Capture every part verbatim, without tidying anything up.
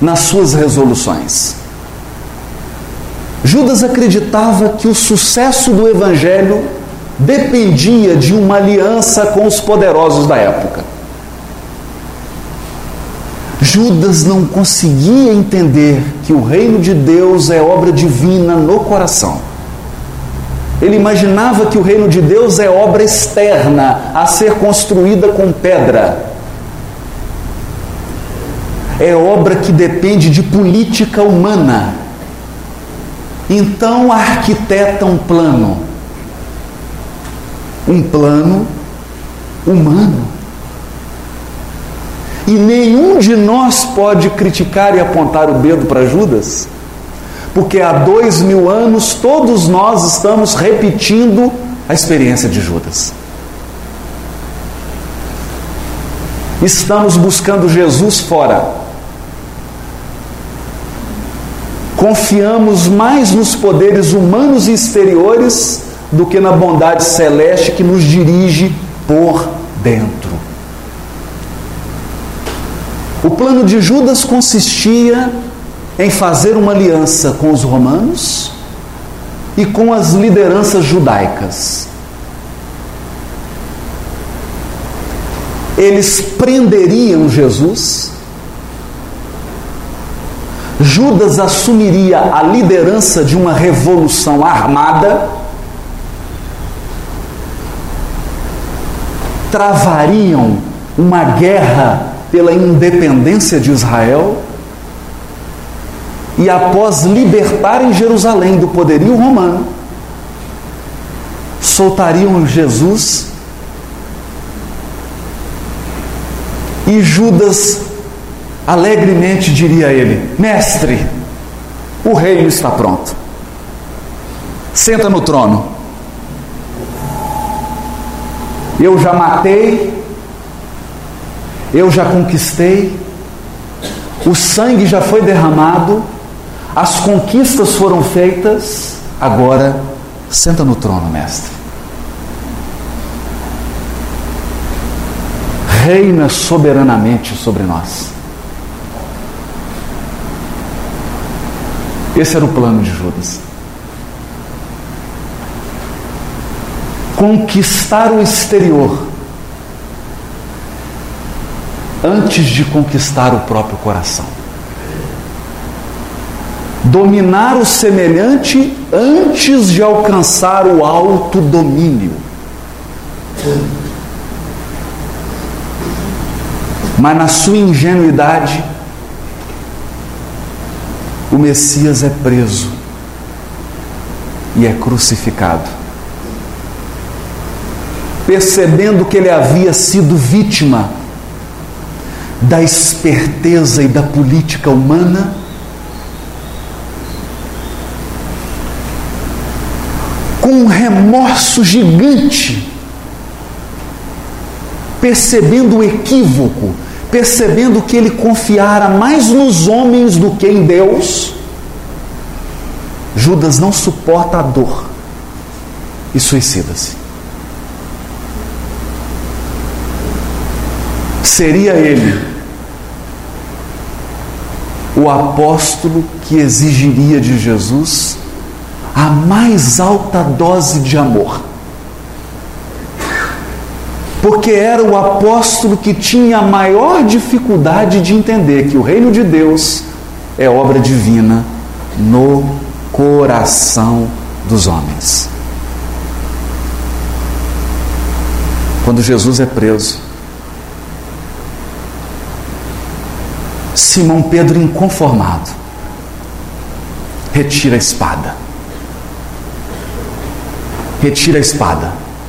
nas suas resoluções. Judas acreditava que o sucesso do Evangelho dependia de uma aliança com os poderosos da época. Judas não conseguia entender que o reino de Deus é obra divina no coração. Ele imaginava que o reino de Deus é obra externa, a ser construída com pedra. É obra que depende de política humana. Então arquiteta um plano. Um plano humano. E nenhum de nós pode criticar e apontar o dedo para Judas, porque há dois mil anos todos nós estamos repetindo a experiência de Judas. Estamos buscando Jesus fora. Confiamos mais nos poderes humanos e exteriores do que na bondade celeste que nos dirige por dentro. O plano de Judas consistia em fazer uma aliança com os romanos e com as lideranças judaicas. Eles prenderiam Jesus. Judas assumiria a liderança de uma revolução armada, travariam uma guerra pela independência de Israel e, após libertarem Jerusalém do poderio romano, soltariam Jesus e Judas alegremente diria a ele: mestre, o reino está pronto, senta no trono, eu já matei, eu já conquistei, o sangue já foi derramado, as conquistas foram feitas, agora senta no trono, mestre. Reina soberanamente sobre nós. Esse era o plano de Judas. Conquistar o exterior antes de conquistar o próprio coração. Dominar o semelhante antes de alcançar o autodomínio. Mas na sua ingenuidade, o Messias é preso e é crucificado. Percebendo que ele havia sido vítima da esperteza e da política humana, com um remorso gigante, percebendo o equívoco, percebendo que ele confiara mais nos homens do que em Deus, Judas não suporta a dor e suicida-se. Seria ele o apóstolo que exigiria de Jesus a mais alta dose de amor, porque era o apóstolo que tinha a maior dificuldade de entender que o reino de Deus é obra divina no coração dos homens. Quando Jesus é preso, Simão Pedro, inconformado, retira a espada. Retira a espada.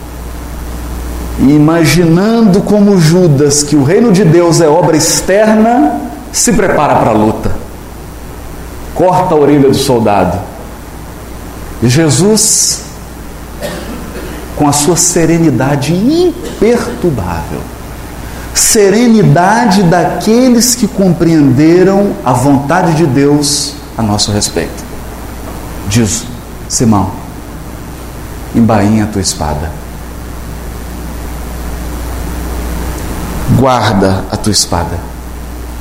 E imaginando como Judas que o reino de Deus é obra externa, se prepara para a luta. Corta a orelha do soldado. E Jesus, com a sua serenidade imperturbável, serenidade daqueles que compreenderam a vontade de Deus a nosso respeito, diz: Simão, embainha a tua espada, guarda a tua espada.